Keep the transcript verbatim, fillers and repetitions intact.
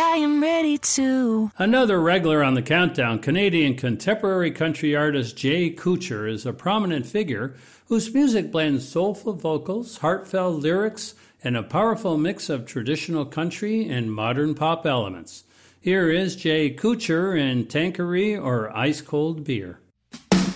I am ready to. Another regular on the countdown, Canadian contemporary country artist Jay Kutcher is a prominent figure whose music blends soulful vocals, heartfelt lyrics, and a powerful mix of traditional country and modern pop elements. Here is Jay Kutcher in Tanqueray or Ice Cold Beer.